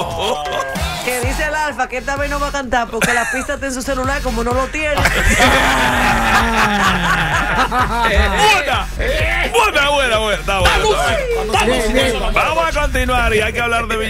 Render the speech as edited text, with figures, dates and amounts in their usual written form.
Que dice el Alfa que esta vez no va a cantar porque la pista está en su celular como no lo tiene. Buena. Está bueno. Vamos a continuar y hay que hablar de